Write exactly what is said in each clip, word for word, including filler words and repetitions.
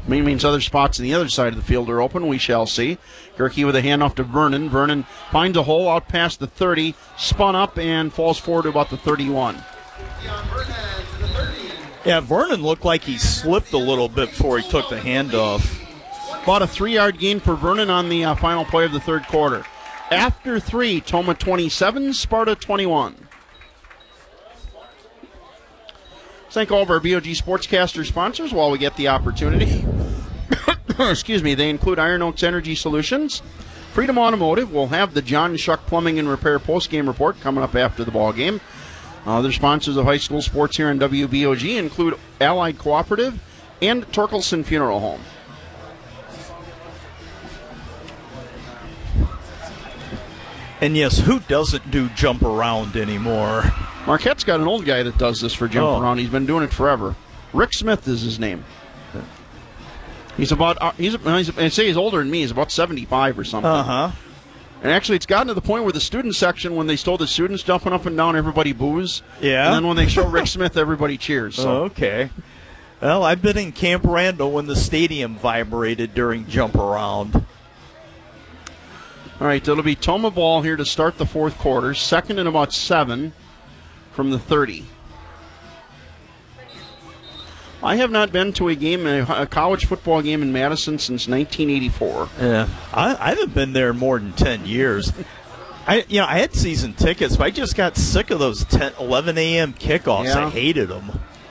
means other spots on the other side of the field are open. We shall see. Gerke with a handoff to Vernon. Vernon finds a hole out past the thirty, spun up and falls forward to about the thirty-one. Yeah, Vernon looked like he slipped a little bit before he took the handoff. About a three-yard gain for Vernon on the uh, final play of the third quarter. After three, Toma twenty-seven, Sparta twenty-one. Thank all of our B O G Sportscaster sponsors while we get the opportunity. Excuse me. They include Iron Oaks Energy Solutions, Freedom Automotive. We'll have the John Shuck Plumbing and Repair postgame report coming up after the ball game. Other sponsors of high school sports here on W B O G include Allied Cooperative and Torkelson Funeral Home. And yes, who doesn't do jump around anymore? Marquette's got an old guy that does this for jump oh. around. He's been doing it forever. Rick Smith is his name. He's about, uh, he's, he's I say he's older than me. He's about seventy-five or something. Uh-huh. And actually, it's gotten to the point where the student section, when they stole the students jumping up and down, everybody boos. Yeah. And then when they show Rick Smith, everybody cheers. So. Oh, okay. Well, I've been in Camp Randall when the stadium vibrated during jump around. All right, it'll be Toma ball here to start the fourth quarter. Second and about seven from the thirty. I have not been to a game, a college football game in Madison since nineteen eighty-four. Yeah, I, I haven't been there more than ten years. I, you know, I had season tickets, but I just got sick of those ten, eleven a.m. kickoffs. Yeah. I hated them.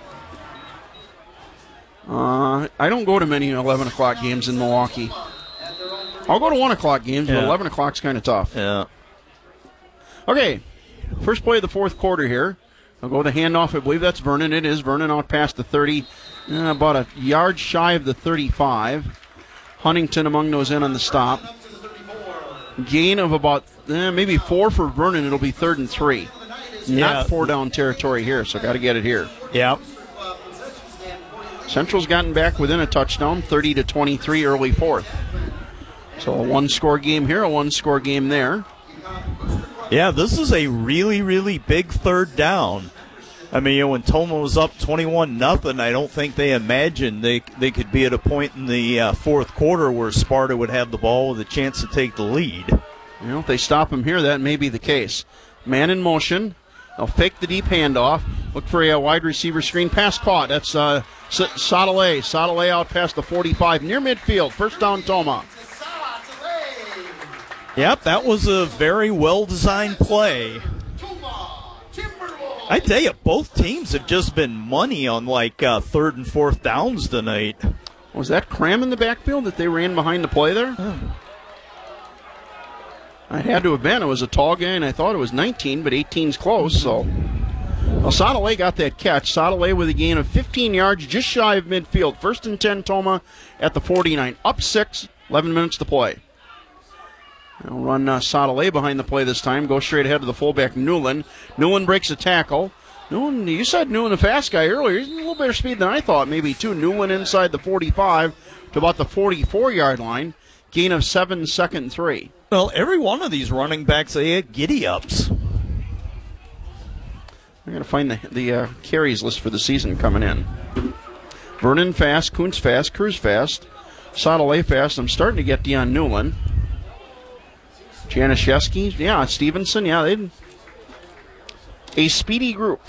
Uh, I don't go to many eleven o'clock games in Milwaukee. I'll go to one o'clock games, yeah. but eleven o'clock's kind of tough. Yeah. Okay, first play of the fourth quarter here. I'll go with the handoff. I believe that's Vernon. It is Vernon out past the thirty, uh, about a yard shy of the thirty-five. Huntington among those in on the stop. Gain of about eh, maybe four for Vernon. It'll be third and three. Yeah. Not four down territory here, so got to get it here. Yeah. Central's gotten back within a touchdown, thirty to twenty-three, early fourth. So a one-score game here, a one-score game there. Yeah, this is a really, really big third down. I mean, you know, when Toma was up twenty-one nothing, I don't think they imagined they they could be at a point in the uh, fourth quarter where Sparta would have the ball with a chance to take the lead. You know, if they stop him here, that may be the case. Man in motion. They'll fake the deep handoff. Look for a wide receiver screen. Pass caught. That's uh, Sotelay. Sotelay out past the forty-five. Near midfield. First down, Toma. Yep, that was a very well-designed play. I tell you, both teams have just been money on, like, uh, third and fourth downs tonight. Was that Cram in the backfield that they ran behind the play there? Oh. It had to have been. It was a tall guy, and I thought it was nineteen, but eighteen's close, so. Well, Sotelay got that catch. Sotelay with a gain of fifteen yards, just shy of midfield. First and ten, Toma at the forty-nine. Up six, eleven minutes to play. They'll run uh, Sotelay behind the play this time. Go straight ahead to the fullback, Newland. Newland breaks a tackle. Newland, you said Newland a fast guy earlier. He's a little better speed than I thought, maybe two. Newland inside the forty-five to about the forty-four-yard line. Gain of seven, second and three. Well, every one of these running backs, they had giddy-ups. I'm going to find the, the uh, carries list for the season coming in. Vernon fast, Kuntz fast, Cruz fast, Sotelay fast. I'm starting to get Dion Newland. Janishevsky, yeah, Stevenson, yeah, they a speedy group.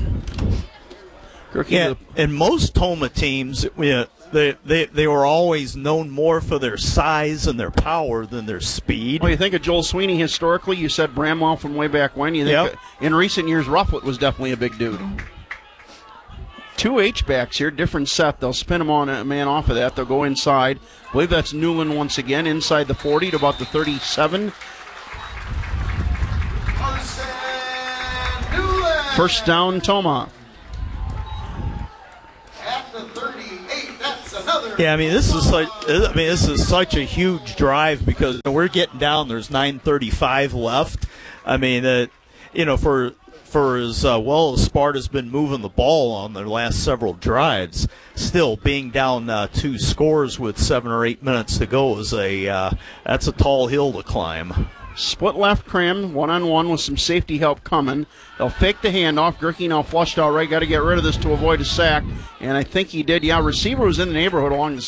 Yeah, and most Toma teams, yeah, they, they they were always known more for their size and their power than their speed. Well, you think of Joel Sweeney historically, you said Bramwell from way back when. You think yep. In recent years, Rufflet was definitely a big dude. Two H-backs here, different set. They'll spin them on a man off of that. They'll go inside. I believe that's Newland once again, inside the forty to about the thirty-seven. First down, Toma. At the thirty-eight, that's another. Yeah, I mean this is such. I mean this is such a huge drive because we're getting down. There's nine thirty-five left. I mean, uh, you know, for. For as uh, well as Sparta's been moving the ball on their last several drives, still being down uh, two scores with seven or eight minutes to go is a uh, that's a tall hill to climb. Split left Cram, one-on-one with some safety help coming. They'll fake the handoff. Gerke now flushed out right. Got to get rid of this to avoid a sack. And I think he did. Yeah, receiver was in the neighborhood along the